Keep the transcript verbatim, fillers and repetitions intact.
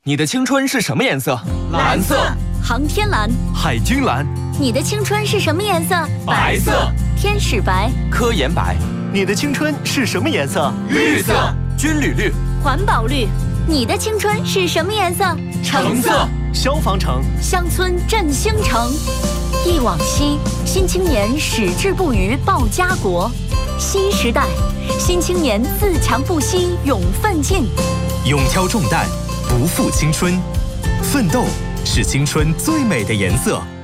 你的青春是什么颜色？ 蓝色。 航天蓝。 海军蓝。 你的青春是什么颜色？ 白色。 天使白。 科研白。 你的青春是什么颜色？ 绿色。 军旅绿。 环保绿。你的青春是什么颜色？ 橙色。 消防橙。 乡村振兴城。忆往昔，新青年矢志不渝报家国。新时代，新青年自强不息勇奋进。 勇挑重担，不负青春，奋斗是青春最美的颜色。